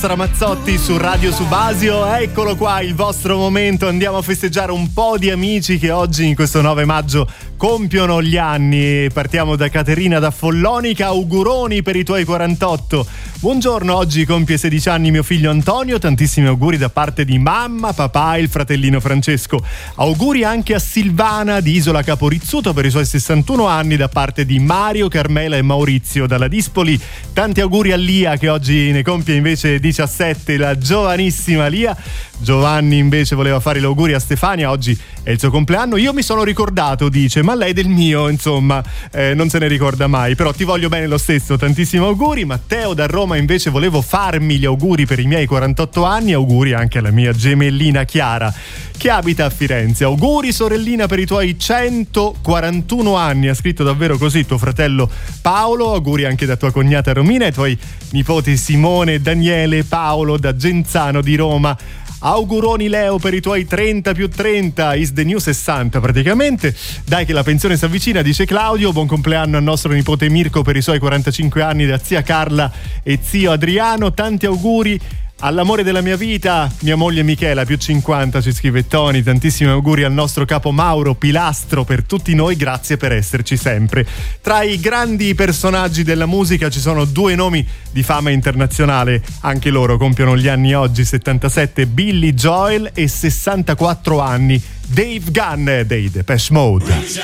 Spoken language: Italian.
Ramazzotti su Radio Subasio, eccolo qua il vostro momento, andiamo a festeggiare un po' di amici che oggi in questo 9 maggio compiono gli anni. Partiamo da Caterina da Follonica, auguroni per i tuoi 48. Buongiorno, oggi compie 16 anni mio figlio Antonio, tantissimi auguri da parte di mamma, papà e il fratellino Francesco. Auguri anche a Silvana di Isola Caporizzuto per i suoi 61 anni da parte di Mario, Carmela e Maurizio dalla Dispoli. Tanti auguri a Lia che oggi ne compie invece 17, la giovanissima Lia. Giovanni invece voleva fare gli auguri a Stefania, oggi è il suo compleanno. Io mi sono ricordato, dice, ma lei del mio, insomma, non se ne ricorda mai, però ti voglio bene lo stesso, tantissimi auguri. Matteo da Roma invece volevo farmi gli auguri per i miei 48 anni, auguri anche alla mia gemellina Chiara che abita a Firenze. Auguri sorellina per i tuoi 141 anni, ha scritto davvero così tuo fratello Paolo. Auguri anche da tua cognata Romina e ai tuoi nipoti Simone, Daniele, Paolo da Genzano di Roma. Auguroni Leo per i tuoi 30 più 30, is the new 60 praticamente. Dai che la pensione si avvicina, dice Claudio. Buon compleanno al nostro nipote Mirko per i suoi 45 anni da zia Carla e zio Adriano. Tanti auguri all'amore della mia vita, mia moglie Michela, più 50, ci scrive Tony. Tantissimi auguri al nostro capo Mauro, pilastro per tutti noi, grazie per esserci sempre. Tra i grandi personaggi della musica ci sono due nomi di fama internazionale, anche loro compiono gli anni oggi, 77 Billy Joel e 64 anni Dave Gunn dei Depeche Mode.